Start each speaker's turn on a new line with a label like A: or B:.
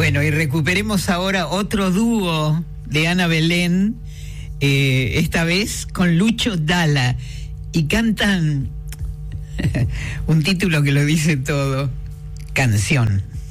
A: Bueno, y recuperemos ahora otro dúo de Ana Belén, esta vez con Lucho Dalla, y cantan un título que lo dice todo: Canción.